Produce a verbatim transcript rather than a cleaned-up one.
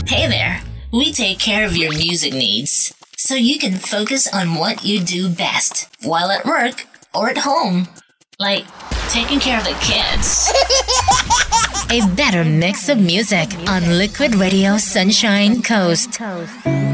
Hey there! We take care of your music needs so you can focus on what you do best while at work or at home. Like taking care of the kids. A better mix of music on Liquid Radio Sunshine Coast.